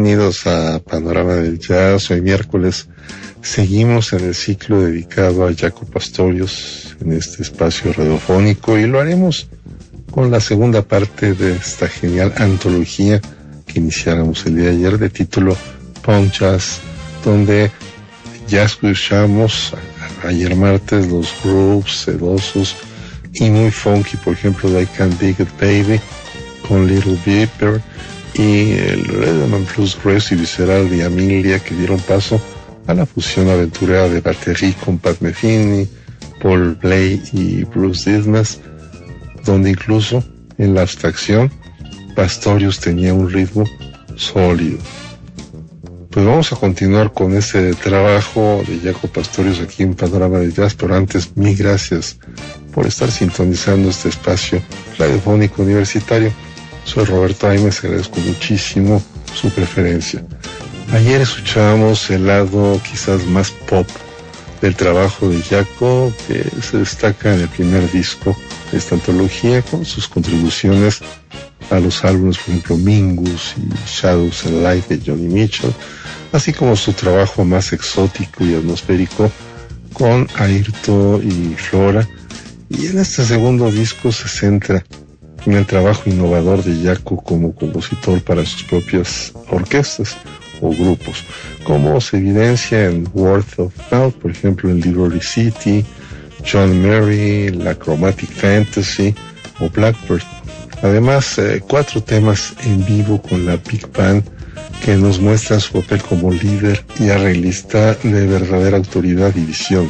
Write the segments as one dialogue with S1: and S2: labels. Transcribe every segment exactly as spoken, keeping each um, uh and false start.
S1: Bienvenidos a Panorama del Jazz. Hoy miércoles seguimos en el ciclo dedicado a Jaco Pastorius en este espacio radiofónico y lo haremos con la segunda parte de esta genial antología que iniciáramos el día de ayer de título Punk Jazz, donde ya escuchamos ayer martes los grooves sedosos y muy funky, por ejemplo, I Can't Dig It Baby con Little Beeper, y el Rhythm and Blues grueso y visceral de Amelia, que dieron paso a la fusión aventurera de Battery con Pat Metheny, Paul Bley y Bruce Dismas, donde incluso en la abstracción Pastorius tenía un ritmo sólido. Pues vamos a continuar con ese trabajo de Jaco Pastorius aquí en Panorama de Jazz, pero antes, mil gracias por estar sintonizando este espacio radiofónico universitario. Soy Roberto Aimes, agradezco muchísimo su preferencia. Ayer escuchábamos el lado quizás más pop del trabajo de Jaco, que se destaca en el primer disco de esta antología con sus contribuciones a los álbumes, por ejemplo, Mingus y Shadows and Light de Johnny Mitchell, así como su trabajo más exótico y atmosférico con Airto y Flora. Y en este segundo disco se centra en el trabajo innovador de Jaco como compositor para sus propias orquestas o grupos, como se evidencia en Worth of Mouth, por ejemplo, en Liberty City, John Mary, La Chromatic Fantasy o Blackbird. Además, eh, cuatro temas en vivo con la Big Band que nos muestran su papel como líder y arreglista de verdadera autoridad y visión.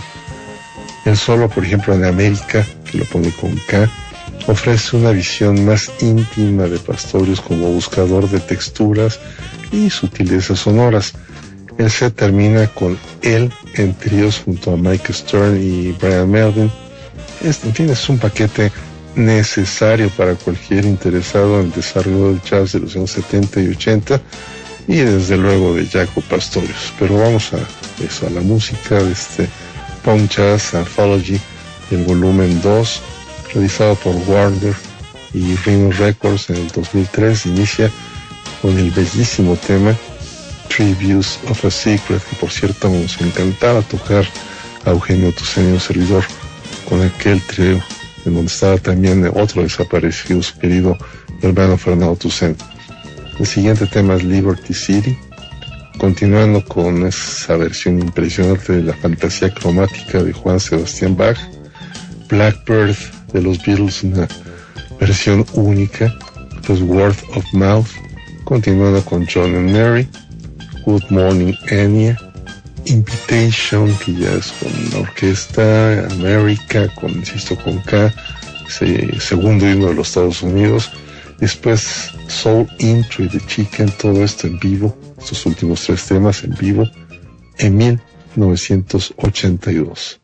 S1: El solo, por ejemplo, en América, que lo pone con K, ofrece una visión más íntima de Pastorius como buscador de texturas y sutilezas sonoras. El set termina con él en tríos junto a Mike Stern y Brian Melvin. Este, en fin, es un paquete necesario para cualquier interesado en el desarrollo del jazz de los años setenta y ochenta y desde luego de Jaco Pastorius. Pero vamos a eso, a la música de este Punk Jazz Anthology, el volumen dos, realizado por Warner y Rhino Records en el dos mil tres. Inicia con el bellísimo tema Three Views of a Secret, que por cierto nos encantaba tocar a Eugenio Tucen, servidor, con aquel trío en donde estaba también otro desaparecido, su querido hermano Fernando Tucen. El siguiente tema es Liberty City, continuando con esa versión impresionante de la fantasía cromática de Juan Sebastián Bach. Blackbird de los Beatles, una versión única. Pues Worth of Mouth, continuando con John and Mary. Good Morning Enya. Invitation, que ya es con la orquesta. America, con, insisto, con K, ese segundo himno de los Estados Unidos. Después Soul Intro y The Chicken, todo esto en vivo, estos últimos tres temas en vivo, en mil novecientos ochenta y dos.